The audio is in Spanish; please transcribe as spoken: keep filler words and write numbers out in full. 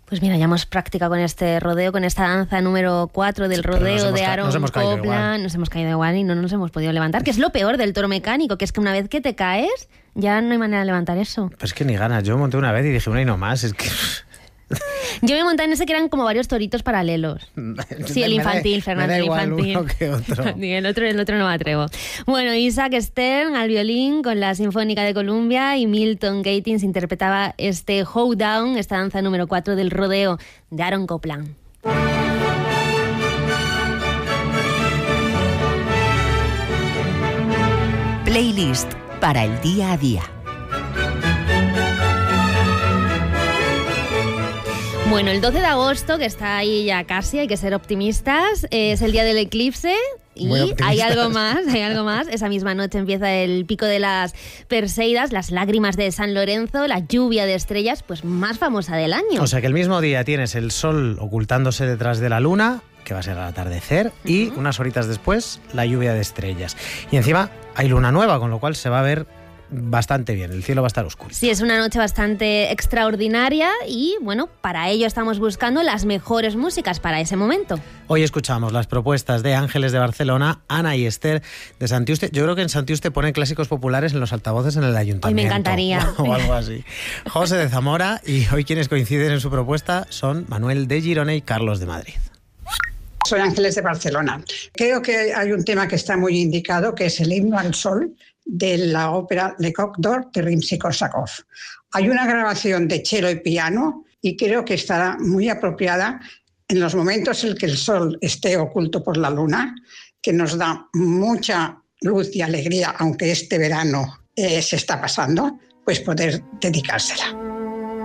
Pues mira, ya hemos practicado con este rodeo, con esta danza número cuatro del rodeo de Aaron Copland. Nos hemos caído igual y no nos hemos podido levantar, que es lo peor del toro mecánico, que es que una vez que te caes, ya no hay manera de levantar eso. Pues es que ni ganas. Yo monté una vez y dije una y no más. Es que... Yo me monté en ese que eran como varios toritos paralelos. Sí, el infantil, Fernando, el infantil. Uno que otro. el otro. El otro no me atrevo. Bueno, Isaac Stern al violín con la Sinfónica de Columbia y Milton Gatins interpretaba este Hoedown, esta danza número cuatro del rodeo de Aaron Copland. Playlist para el día a día. Bueno, el doce de agosto, que está ahí ya casi, hay que ser optimistas, es el día del eclipse y hay algo más, hay algo más. Esa misma noche empieza el pico de las Perseidas, las lágrimas de San Lorenzo, la lluvia de estrellas, pues más famosa del año. O sea que el mismo día tienes el sol ocultándose detrás de la luna, que va a ser al atardecer, uh-huh. y unas horitas después la lluvia de estrellas. Y encima hay luna nueva, con lo cual se va a ver bastante bien, el cielo va a estar oscuro. Sí, es una noche bastante extraordinaria y, bueno, para ello estamos buscando las mejores músicas para ese momento. Hoy escuchamos las propuestas de Ángeles de Barcelona, Ana y Esther de Santiuste. Yo creo que en Santiuste ponen clásicos populares en los altavoces en el ayuntamiento. Hoy me encantaría. O algo así. José de Zamora, y hoy quienes coinciden en su propuesta son Manuel de Girona y Carlos de Madrid. Soy Ángeles de Barcelona. Creo que hay un tema que está muy indicado, que es el himno al sol, de la ópera Le Coq d'Or de Rimsky-Korsakov. Hay una grabación de cello y piano y creo que estará muy apropiada en los momentos en que el sol esté oculto por la luna, que nos da mucha luz y alegría, aunque este verano eh, se está pasando, pues poder dedicársela.